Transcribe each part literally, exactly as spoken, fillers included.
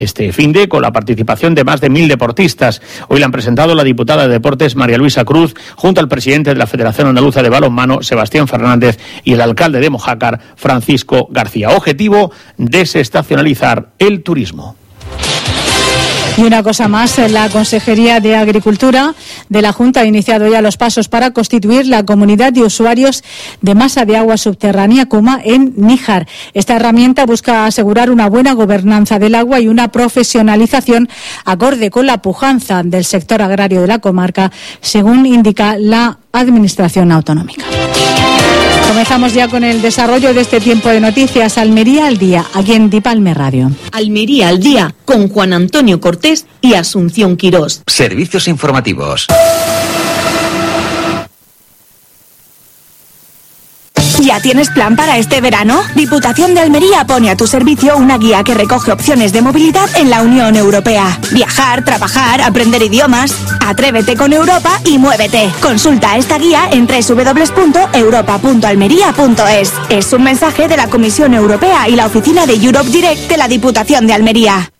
este finde con la participación de más de mil deportistas. Hoy la han presentado la diputada de Deportes María Luisa Cruz junto al presidente de la Federación Andaluza de Balonmano Sebastián Fernández y el alcalde de Mojácar Francisco García. Objetivo: desestacionalizar el turismo. Y una cosa más, la Consejería de Agricultura de la Junta ha iniciado ya los pasos para constituir la comunidad de usuarios de masa de agua subterránea Coma en Níjar. Esta herramienta busca asegurar una buena gobernanza del agua y una profesionalización acorde con la pujanza del sector agrario de la comarca, según indica la Administración Autonómica. Comenzamos ya con el desarrollo de este tiempo de noticias. Almería al día, aquí en Dipalme Radio. Almería al día, con Juan Antonio Cortés y Asunción Quirós. Servicios informativos. ¿Ya tienes plan para este verano? Diputación de Almería pone a tu servicio una guía que recoge opciones de movilidad en la Unión Europea. Viajar, trabajar, aprender idiomas. Atrévete con Europa y muévete. Consulta esta guía en doble u doble u doble u punto europa punto almería punto es. Es un mensaje de la Comisión Europea y la oficina de Europe Direct de la Diputación de Almería.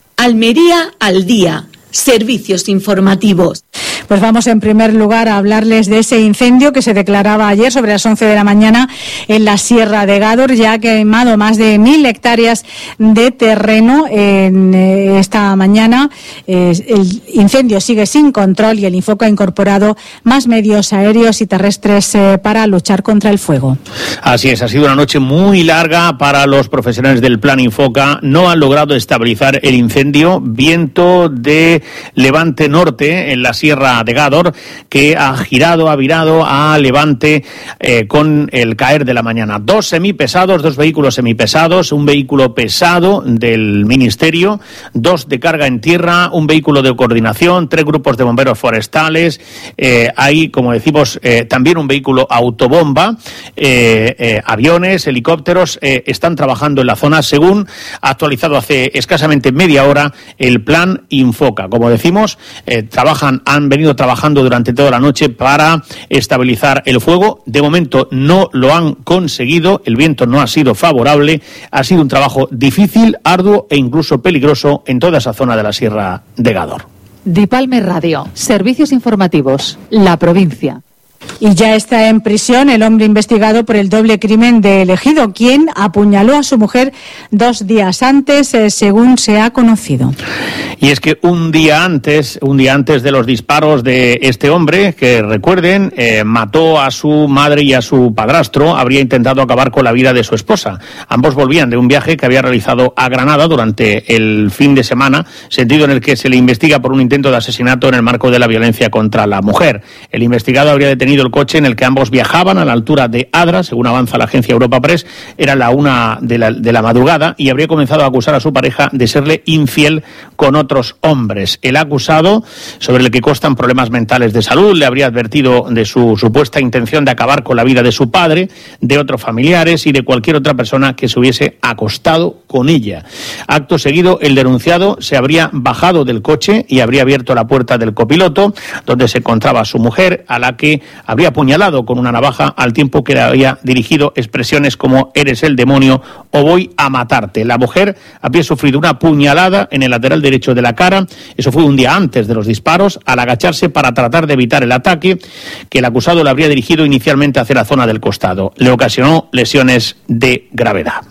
Almería al día. Servicios informativos. Pues vamos en primer lugar a hablarles de ese incendio que se declaraba ayer sobre las once de la mañana en la Sierra de Gádor. Ya ha quemado más de mil hectáreas de terreno en eh, esta mañana. Eh, el incendio sigue sin control y el Infoca ha incorporado más medios aéreos y terrestres eh, para luchar contra el fuego. Así es, ha sido una noche muy larga para los profesionales del Plan Infoca. No han logrado estabilizar el incendio. Viento de levante norte en la Sierra de Gádor, que ha girado, ha virado a levante eh, con el caer de la mañana. Dos semipesados, dos vehículos semipesados, un vehículo pesado del Ministerio, dos de carga en tierra, un vehículo de coordinación, tres grupos de bomberos forestales, eh, hay, como decimos, eh, también un vehículo autobomba, eh, eh, aviones, helicópteros, eh, están trabajando en la zona, según ha actualizado hace escasamente media hora el Plan Infoca. Como decimos, eh, trabajan, han venido trabajando durante toda la noche para estabilizar el fuego. De momento no lo han conseguido, el viento no ha sido favorable, ha sido un trabajo difícil, arduo e incluso peligroso en toda esa zona de la Sierra de Gádor. Dipalme Radio, servicios informativos, la provincia. Y ya está en prisión el hombre investigado por el doble crimen de Ejido, quien apuñaló a su mujer dos días antes, eh, según se ha conocido. Y es que un día antes, un día antes de los disparos de este hombre, que recuerden, eh, mató a su madre y a su padrastro, habría intentado acabar con la vida de su esposa. Ambos volvían de un viaje que había realizado a Granada durante el fin de semana, sentido en el que se le investiga por un intento de asesinato en el marco de la violencia contra la mujer. El investigado habría detenido el coche en el que ambos viajaban a la altura de Adra, según avanza la agencia Europa Press. Era la una de la, de la madrugada y habría comenzado a acusar a su pareja de serle infiel con otros hombres. El acusado, sobre el que constan problemas mentales de salud, le habría advertido de su supuesta intención de acabar con la vida de su padre, de otros familiares y de cualquier otra persona que se hubiese acostado con ella. Acto seguido, el denunciado se habría bajado del coche y habría abierto la puerta del copiloto, donde se encontraba su mujer, a la que habría apuñalado con una navaja, al tiempo que le había dirigido expresiones como «eres el demonio» o «voy a matarte». La mujer habría sufrido una puñalada en el lateral derecho de la cara. Eso fue un día antes de los disparos, al agacharse para tratar de evitar el ataque que el acusado le habría dirigido inicialmente hacia la zona del costado. Le ocasionó lesiones de gravedad.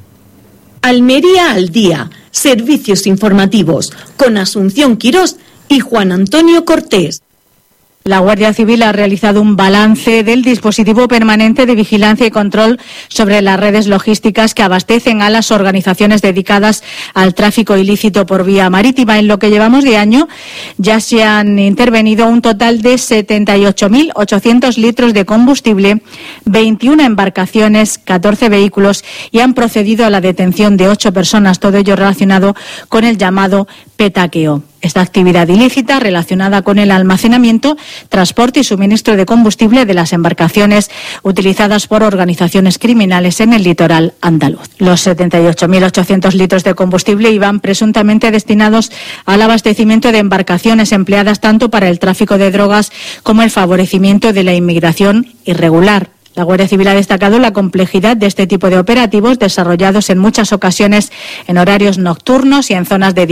Almería al día, servicios informativos, con Asunción Quirós y Juan Antonio Cortés. La Guardia Civil ha realizado un balance del dispositivo permanente de vigilancia y control sobre las redes logísticas que abastecen a las organizaciones dedicadas al tráfico ilícito por vía marítima. En lo que llevamos de año ya se han intervenido un total de setenta y ocho mil ochocientos litros de combustible, veintiuna embarcaciones, catorce vehículos y han procedido a la detención de ocho personas, todo ello relacionado con el llamado petaqueo. Esta actividad ilícita relacionada con el almacenamiento, transporte y suministro de combustible de las embarcaciones utilizadas por organizaciones criminales en el litoral andaluz. Los setenta y ocho mil ochocientos litros de combustible iban presuntamente destinados al abastecimiento de embarcaciones empleadas tanto para el tráfico de drogas como el favorecimiento de la inmigración irregular. La Guardia Civil ha destacado la complejidad de este tipo de operativos desarrollados en muchas ocasiones en horarios nocturnos y en zonas de